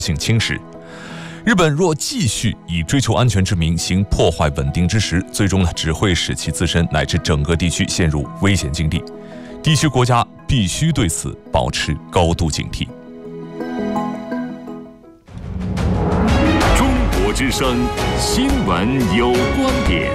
性侵蚀。日本若继续以追求安全之名行破坏稳定之实，最终只会使其自身乃至整个地区陷入危险境地。地区国家必须对此保持高度警惕。 中国之声新闻有观点，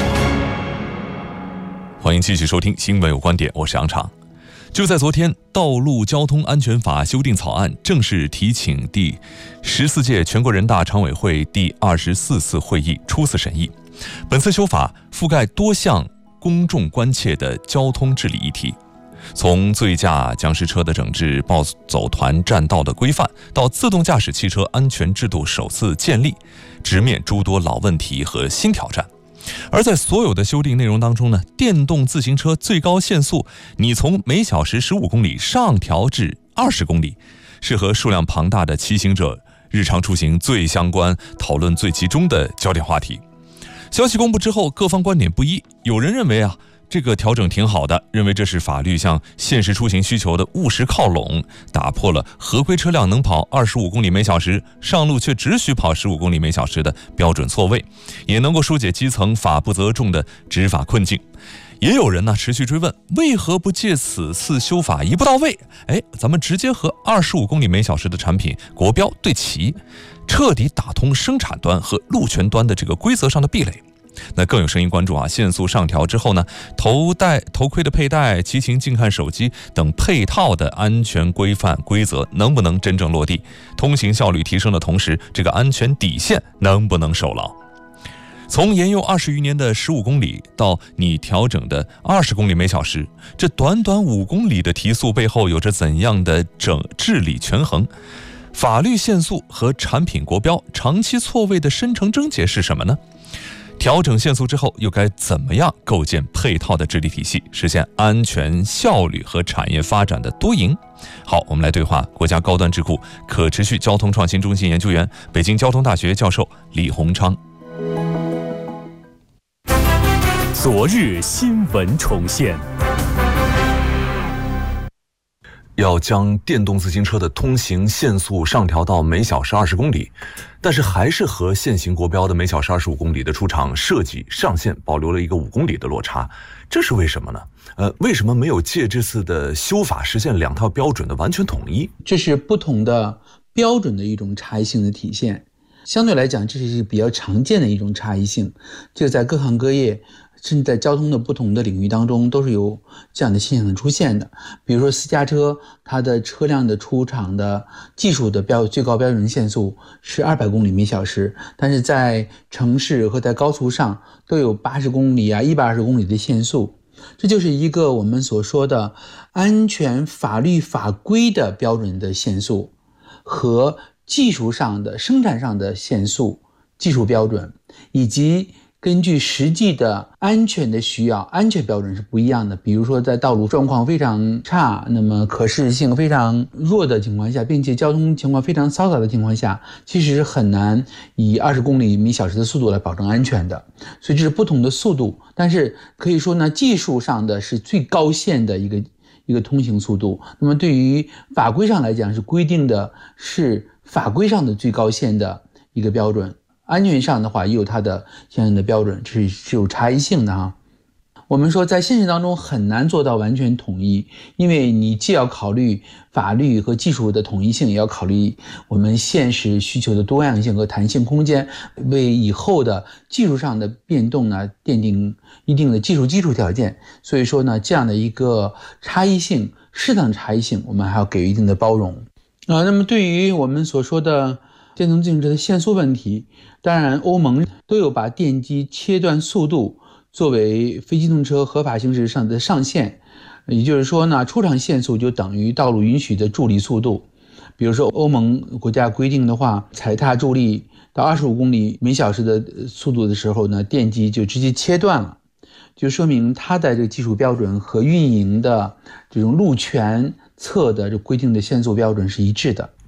欢迎继续收听新闻有观点，我是杨畅。就在昨天，道路交通安全法修订草案正式提请第14届全国人大常委会第24次会议初次审议。本次修法覆盖多项公众关切的交通治理议题，从醉驾僵尸车的整治、暴走团占道的规范，到自动驾驶汽车安全制度首次建立，直面诸多老问题和新挑战。而在所有的修订内容当中呢，电动自行车最高限速你从每小时15公里上调至20公里，是和数量庞大的骑行者日常出行最相关、讨论最集中的焦点话题。消息公布之后，各方观点不一，有人认为这个调整挺好的，认为这是法律向现实出行需求的务实靠拢，打破了合规车辆能跑25公里每小时，上路却只许跑15公里每小时的标准错位，也能够疏解基层法不责众的执法困境。也有人持续追问，为何不借此次修法一步到位，咱们直接和25公里每小时的产品国标对齐，彻底打通生产端和路权端的这个规则上的壁垒。那更有声音关注限速上调之后呢，头盔的佩戴、骑行静看手机等配套的安全规范规则能不能真正落地？通行效率提升的同时，这个安全底线能不能守牢？从沿用20余年的15公里到你调整的20公里每小时，这短短5公里的提速背后有着怎样的治理权衡？法律限速和产品国标长期错位的深层症结是什么呢？调整限速之后，又该怎么样构建配套的治理体系，实现安全、效率和产业发展的多赢？好，我们来对话国家高端智库可持续交通创新中心研究员、北京交通大学教授李洪昌。 昨日新闻重现。 要将电动自行车的通行限速上调到每小时20公里，但是还是和现行国标的每小时25公里的出厂设计上限保留了一个5公里的落差，这是为什么呢？为什么没有借这次的修法实现两套标准的完全统一？ 这是不同的标准的一种差异性的体现，相对来讲，这是比较常见的一种差异性，就在各行各业甚至在交通的不同的领域当中都是有这样的现象的出现的。比如说私家车，它的车辆的出厂的技术的最高标准限速是200公里每小时，但是在城市和在高速上都有80公里120公里的限速。这就是一个我们所说的安全法律法规的标准的限速和技术上的生产上的限速技术标准，以及根据实际的安全的需要，安全标准是不一样的。比如说在道路状况非常差，那么可视性非常弱的情况下，并且交通情况非常嘈杂的情况下，其实很难以20公里每小时的速度来保证安全的。所以这是不同的速度，但是可以说呢，技术上的是最高限的一个通行速度。那么对于法规上来讲，是规定的是法规上的最高限的一个标准。安全上的话也有它的相应的标准，是有差异性的我们说在现实当中很难做到完全统一，因为你既要考虑法律和技术的统一性，也要考虑我们现实需求的多样性和弹性空间，为以后的技术上的变动呢奠定一定的技术基础条件。所以说呢，这样的一个差异性，适当的差异性，我们还要给予一定的包容那么对于我们所说的电动自行车的限速问题，当然欧盟都有把电机切断速度作为非机动车合法行驶上的上限，也就是说呢，出厂限速就等于道路允许的助力速度。比如说欧盟国家规定的话，踩踏助力到25公里每小时的速度的时候呢，电机就直接切断了，就说明它的这个技术标准和运营的这种路权侧的这规定的限速标准是一致的。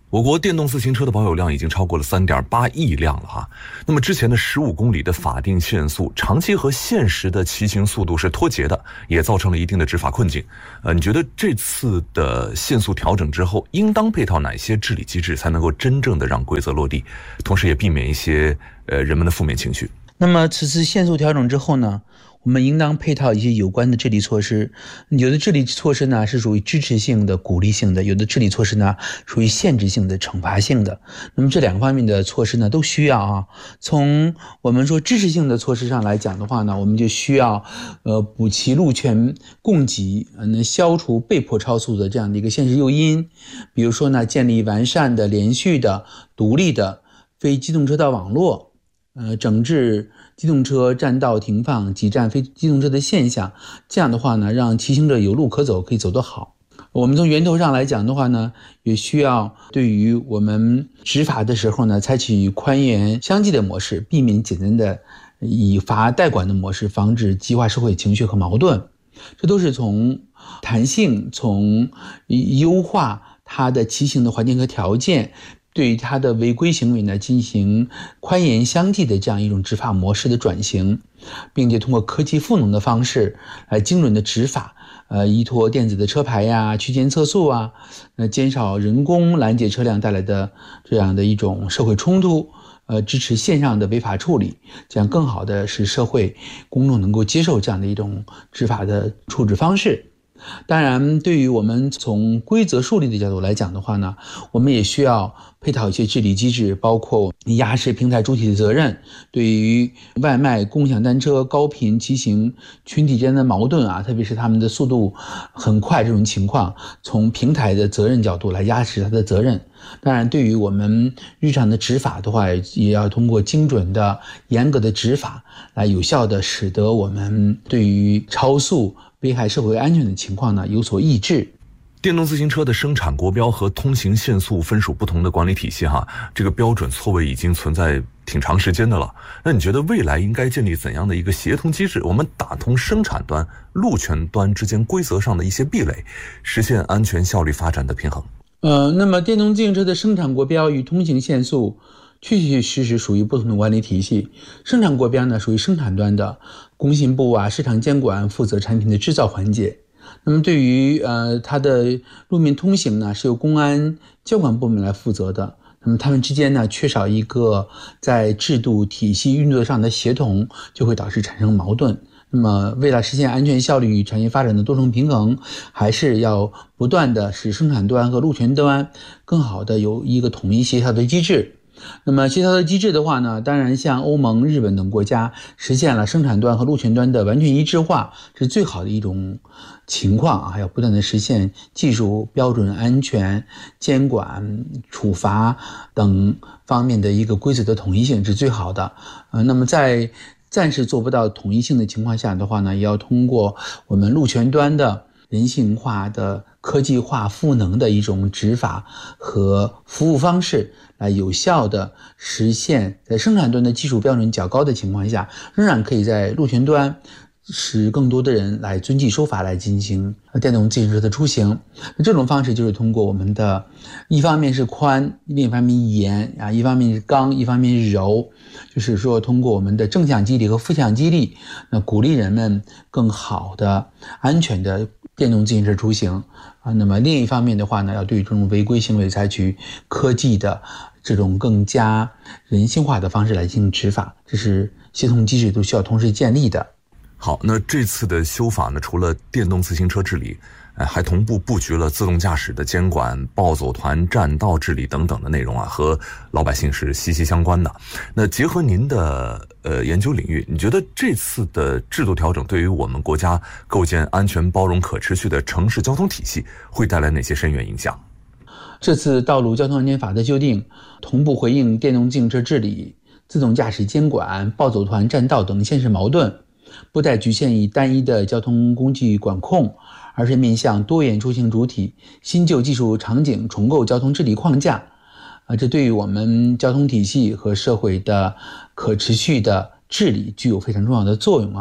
我国电动自行车的保有量已经超过了3.8亿辆了哈。那么之前的15公里的法定限速，长期和现实的骑行速度是脱节的，也造成了一定的执法困境。你觉得这次的限速调整之后，应当配套哪些治理机制，才能够真正的让规则落地，同时也避免一些人们的负面情绪？ 那么此次限速调整之后呢，我们应当配套一些有关的治理措施。有的治理措施呢是属于支持性的、鼓励性的，有的治理措施呢属于限制性的、惩罚性的。那么这两个方面的措施呢都需要啊。从我们说支持性的措施上来讲的话呢，我们就需要补齐路权供给，能消除被迫超速的这样的一个现实诱因。比如说呢，建立完善的、连续的、独立的非机动车道网络。整治机动车占道停放、挤占非机动车的现象，这样的话呢，让骑行者有路可走，可以走得好。我们从源头上来讲的话呢，也需要对于我们执法的时候呢，采取宽严相济的模式，避免简单的以罚代管的模式，防止激化社会情绪和矛盾。这都是从弹性、从优化它的骑行的环境和条件，对于他的违规行为呢进行宽严相济的这样一种执法模式的转型，并且通过科技赋能的方式来精准的执法，依托电子的车牌呀、区间测速啊，减少人工拦截车辆带来的这样的一种社会冲突，支持线上的违法处理，这样更好的使社会公众能够接受这样的一种执法的处置方式。当然，对于我们从规则树立的角度来讲的话呢，我们也需要配套一些治理机制，包括压实平台主体的责任，对于外卖、共享单车、高频骑行群体之间的矛盾啊，特别是他们的速度很快这种情况，从平台的责任角度来压实它的责任。当然，对于我们日常的执法的话，也要通过精准的、严格的执法，来有效的使得我们对于超速危害社会安全的情况呢有所抑制。 电动自行车的生产国标和通行限速分属不同的管理体系哈，这个标准错位已经存在挺长时间的了。那你觉得未来应该建立怎样的一个协同机制，我们打通生产端、路权端之间规则上的一些壁垒，实现安全效率发展的平衡？ 那么电动自行车的生产国标与通行限速确确实实属于不同的管理体系。生产国标呢属于生产端的，工信部啊、市场监管负责产品的制造环节。那么对于它的路面通行呢，是由公安交管部门来负责的。那么他们之间呢缺少一个在制度体系运作上的协同，就会导致产生矛盾。那么为了实现安全效率与产业发展的多重平衡，还是要不断的使生产端和路权端更好的有一个统一协调的机制。那么协调的机制的话呢，当然像欧盟、日本等国家实现了生产端和路权端的完全一致化，是最好的一种情况啊，要不断的实现技术标准、安全、监管、处罚等方面的一个规则的统一性是最好的。那么在暂时做不到统一性的情况下的话呢，也要通过我们路权端的人性化的科技化赋能的一种执法和服务方式，来有效的实现在生产端的技术标准较高的情况下，仍然可以在路权端使更多的人来遵纪守法，来进行电动自行车的出行。这种方式就是通过我们的一方面是宽，另一方面严啊，一方面是刚，一方面是柔，就是说通过我们的正向激励和负向激励，那鼓励人们更好的、安全的电动自行车出行啊。那么另一方面的话呢，要对这种违规行为采取科技的这种更加人性化的方式来进行执法，这是协同机制都需要同时建立的。 好，那这次的修法呢，除了电动自行车治理，还同步布局了自动驾驶的监管、暴走团占道治理等等的内容啊，和老百姓是息息相关的。那结合您的研究领域，你觉得这次的制度调整对于我们国家构建安全、包容、可持续的城市交通体系会带来哪些深远影响？ 这次道路交通安全法的修订，同步回应电动自行车治理、自动驾驶监管、暴走团占道等现实矛盾，不再局限于单一的交通工具管控，而是面向多元出行主体、新旧技术场景重构交通治理框架。这对于我们交通体系和社会的可持续的治理具有非常重要的作用啊。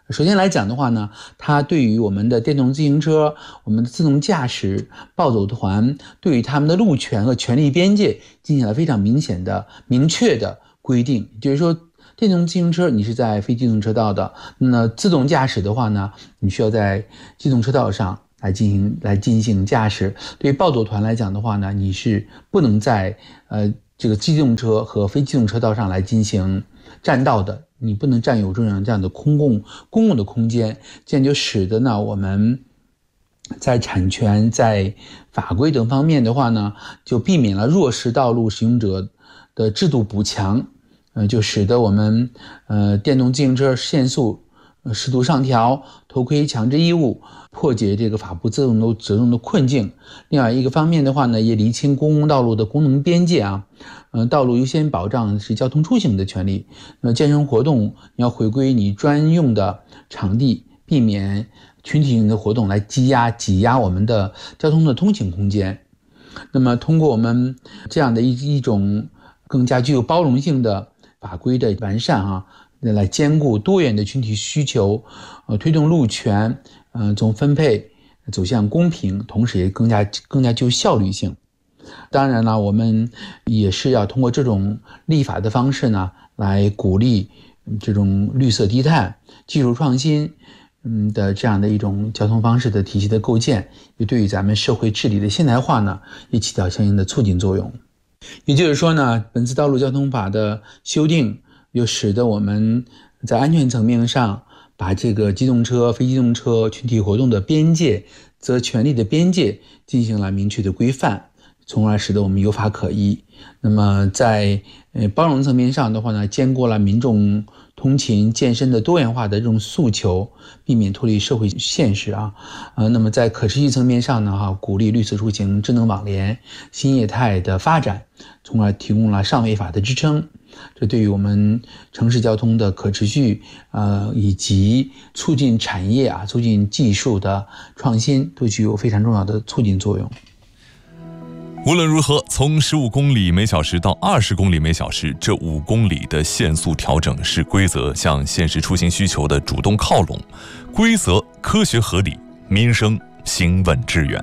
首先来讲的话呢，它对于我们的电动自行车、我们的自动驾驶、暴走团，对于他们的路权和权利边界进行了非常明确的规定。就是说，电动自行车你是在非机动车道的，那自动驾驶的话呢，你需要在机动车道上来进行驾驶。对于暴走团来讲的话呢，你是不能在这个机动车和非机动车道上来进行占道的，你不能占有这样的公共的空间，这样就使得呢我们在产权、在法规等方面的话呢，就避免了弱势道路使用者的制度补强，就使得我们电动自行车限速适度上调，头盔强制义务，破解这个法不责众的困境。另外一个方面的话呢，也厘清公共道路的功能边界啊。道路优先保障是交通出行的权利。健身活动你要回归你专用的场地，避免群体性的活动来挤压我们的交通的通行空间。那么通过我们这样的一种更加具有包容性的法规的完善啊，来兼顾多元的群体需求，推动路权总分配走向公平，同时也更加具有效率性。当然了，我们也是要通过这种立法的方式呢，来鼓励这种绿色低碳、技术创新的这样的一种交通方式的体系的构建，也对于咱们社会治理的现代化呢，也起到相应的促进作用。也就是说呢，本次道路交通法的修订又使得我们在安全层面上把这个机动车、非机动车群体活动的边界、则权利的边界进行了明确的规范，从而使得我们有法可依。那么在包容层面上的话呢，兼顾了民众通勤健身的多元化的这种诉求，避免脱离社会现实啊。那么在可持续层面上呢，鼓励绿色出行、智能网联、新业态的发展，从而提供了上位法的支撑。这对于我们城市交通的可持续以及促进产业促进技术的创新，都具有非常重要的促进作用。 无论如何，从15公里每小时到20公里每小时，这5公里的限速调整是规则向现实出行需求的主动靠拢，规则科学合理，民生行稳致远。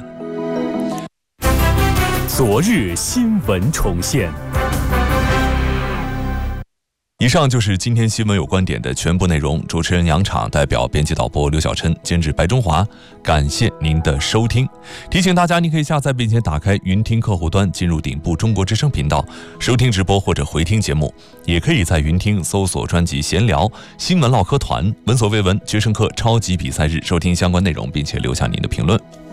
昨日新闻重现。 以上就是今天新闻有观点的全部内容。主持人杨昶代表编辑导播刘小琛，监制白中华，感谢您的收听。提醒大家，你可以下载并且打开云听客户端，进入顶部中国之声频道收听直播或者回听节目，也可以在云听搜索专辑闲聊新闻唠嗑团，闻所未闻决胜客超级比赛日收听相关内容，并且留下您的评论。